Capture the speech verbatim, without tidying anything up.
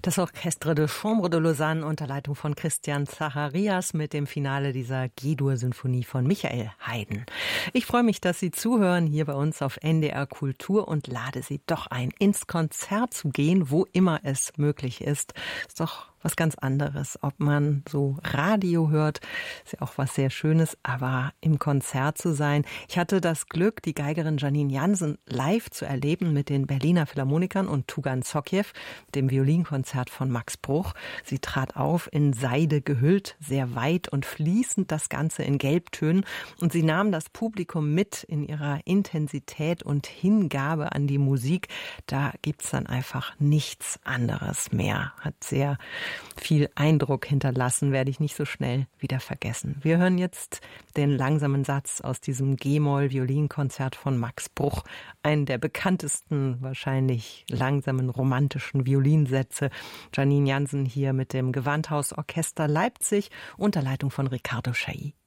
Das Orchestre de Chambre de Lausanne unter Leitung von Christian Zacharias mit dem Finale dieser G-Dur-Sinfonie von Michael Haydn. Ich freue mich, dass Sie zuhören hier bei uns auf N D R Kultur und lade Sie doch ein, ins Konzert zu gehen, wo immer es möglich ist. Ist doch was ganz anderes, ob man so Radio hört, ist ja auch was sehr Schönes, aber im Konzert zu sein. Ich hatte das Glück, die Geigerin Janine Jansen live zu erleben mit den Berliner Philharmonikern und Tugan Zockjew, dem Violinkonzert von Max Bruch. Sie trat auf, in Seide gehüllt, sehr weit und fließend, das Ganze in Gelbtönen, und sie nahm das Publikum mit in ihrer Intensität und Hingabe an die Musik. Da gibt's dann einfach nichts anderes mehr. Hat sehr viel Eindruck hinterlassen, werde ich nicht so schnell wieder vergessen. Wir hören jetzt den langsamen Satz aus diesem G-Moll-Violinkonzert von Max Bruch, einen der bekanntesten, wahrscheinlich langsamen romantischen Violinsätze. Janine Jansen hier mit dem Gewandhausorchester Leipzig unter Leitung von Ricardo Chailly.